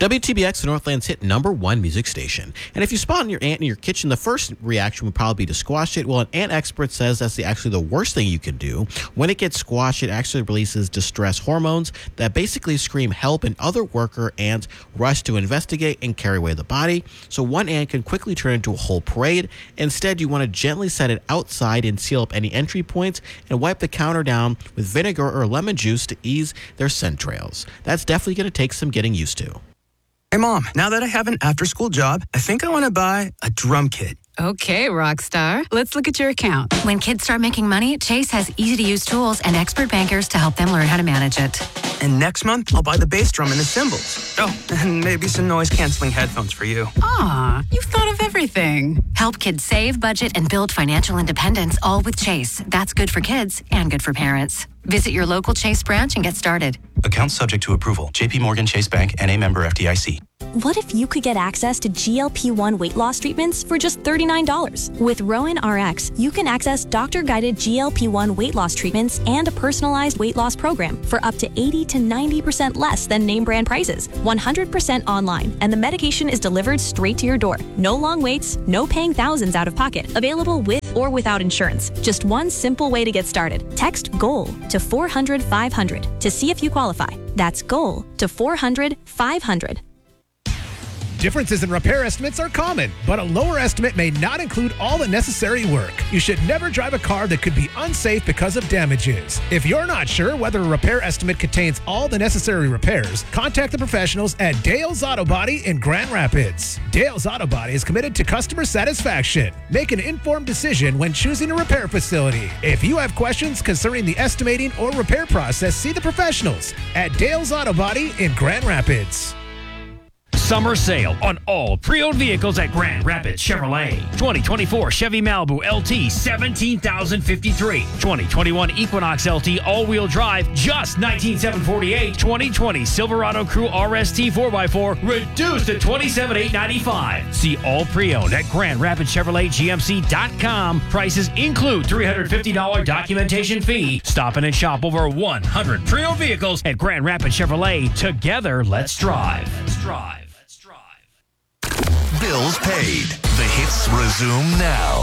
WTBX, Northland's hit #1 music station. And if you spot your ant in your kitchen, the first reaction would probably be to squash it. Well, an ant expert says that's actually the worst thing you can do. When it gets squashed, it actually releases distress hormones that basically scream help, and other worker ants rush to investigate and carry away the body. So one ant can quickly turn into a whole parade. Instead, you want to gently set it outside and seal up any entry points and wipe the counter down with vinegar or lemon juice to ease their scent trails. That's definitely going to take some getting used to. Hey, Mom, now that I have an after-school job, I think I want to buy a drum kit. Okay, Rockstar. Let's look at your account. When kids start making money, Chase has easy-to-use tools and expert bankers to help them learn how to manage it. And next month, I'll buy the bass drum and the cymbals. Oh, and maybe some noise-canceling headphones for you. Aw, you've thought of everything. Help kids save, budget, and build financial independence, all with Chase. That's good for kids and good for parents. Visit your local Chase branch and get started. Accounts subject to approval. JP Morgan Chase Bank, N.A. member FDIC. What if you could get access to GLP-1 weight loss treatments for just $39? With Rowan RX, you can access doctor-guided GLP-1 weight loss treatments and a personalized weight loss program for up to 80 to 90% less than name brand prices. 100% online, and the medication is delivered straight to your door. No long waits, no paying thousands out of pocket. Available with or without insurance. Just one simple way to get started. Text GOAL to 400-500 to see if you qualify. That's GOAL to 400-500. Differences in repair estimates are common, but a lower estimate may not include all the necessary work. You should never drive a car that could be unsafe because of damages. If you're not sure whether a repair estimate contains all the necessary repairs, contact the professionals at Dale's Auto Body in Grand Rapids. Dale's Auto Body is committed to customer satisfaction. Make an informed decision when choosing a repair facility. If you have questions concerning the estimating or repair process, see the professionals at Dale's Auto Body in Grand Rapids. Summer sale on all pre-owned vehicles at Grand Rapids Chevrolet. 2024 Chevy Malibu LT, $17,053. 2021 Equinox LT all-wheel drive, just $19,748. 2020 Silverado Crew RST 4x4, reduced to $27,895. See all pre-owned at Grand Rapids Chevrolet GMC.com. Prices include $350 documentation fee. Stop in and shop over 100 pre-owned vehicles at Grand Rapids Chevrolet. Together, let's drive. Let's drive. Bills paid. The hits resume now.